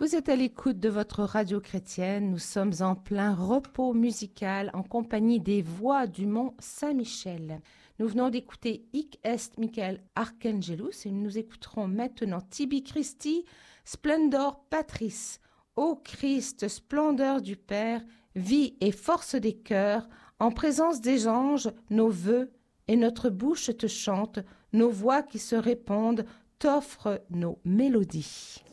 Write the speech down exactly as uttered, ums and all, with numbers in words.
Vous êtes à l'écoute de votre radio chrétienne. Nous sommes en plein repos musical en compagnie des Voix du Mont Saint-Michel. Nous venons d'écouter Hic est Michael Archangelus et nous écouterons maintenant Tibi Christi, Splendor Patris. Ô Christ, splendeur du Père, vie et force des cœurs, en présence des anges, nos vœux et notre bouche te chante, nos voix qui se répondent t'offrent nos mélodies.